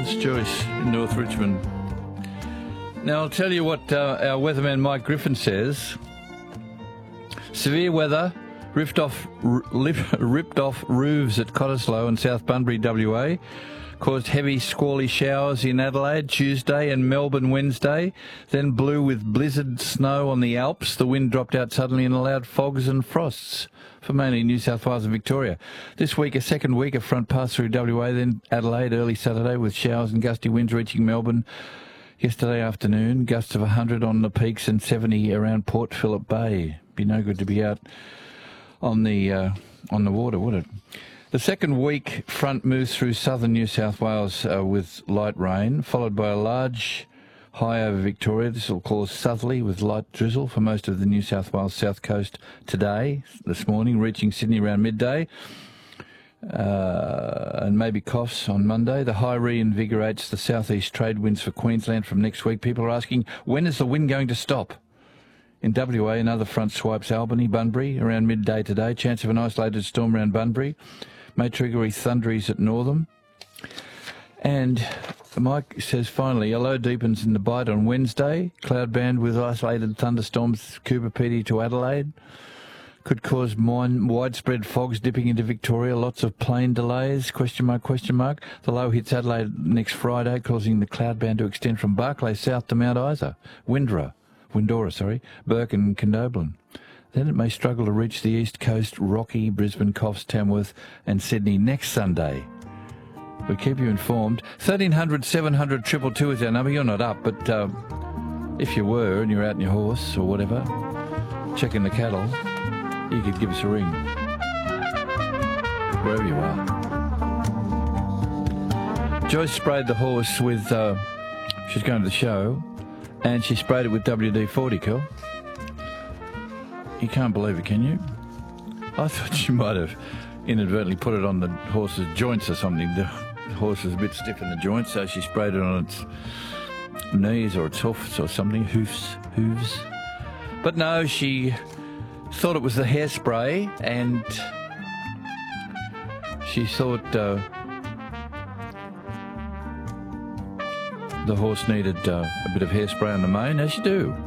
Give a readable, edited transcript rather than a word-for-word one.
It's Joyce in North Richmond. Now, I'll tell you what our weatherman Mike Griffin says. Severe weather ripped off roofs at Cottesloe and South Bunbury, WA. Caused heavy squally showers in Adelaide Tuesday and Melbourne Wednesday. Then blew with blizzard snow on the Alps. The wind dropped out suddenly and allowed fogs and frosts for mainly New South Wales and Victoria. This week, a second week of front passed through WA, then Adelaide early Saturday with showers and gusty winds reaching Melbourne yesterday afternoon. Gusts of 100 on the peaks and 70 around Port Phillip Bay. Be no good to be out on the water, would it? The second week front moves through southern New South Wales with light rain, followed by a large high over Victoria. This will cause southerly with light drizzle for most of the New South Wales south coast this morning, reaching Sydney around midday, and maybe coughs on Monday. The high reinvigorates the southeast trade winds for Queensland from next week. People are asking, when is the wind going to stop? In WA, another front swipes Albany, Bunbury around midday today. Chance of an isolated storm around Bunbury. May trigger thunderies at Northam. And Mike says finally, a low deepens in the Bight on Wednesday. Cloud band with isolated thunderstorms, Cooper Pedy to Adelaide. Could cause widespread fogs dipping into Victoria. Lots of plane delays, question mark. The low hits Adelaide next Friday, causing the cloud band to extend from Barclay south to Mount Isa, Windora, Burke and Condobolin. Then it may struggle to reach the east coast, Rocky, Brisbane, Coffs, Tamworth and Sydney next Sunday. We keep you informed. 1300 700 222 is our number. You're not up, but if you were and you're out on your horse or whatever, checking the cattle, you could give us a ring. Wherever you are. Joyce sprayed the horse with, she's going to the show, and she sprayed it with WD-40, Kel. You can't believe it, can you? I thought she might have inadvertently put it on the horse's joints or something. The horse was a bit stiff in the joints, so she sprayed it on its knees or its hoofs or something, hooves. But no, she thought it was the hairspray, and she thought the horse needed a bit of hairspray on the mane, as you do.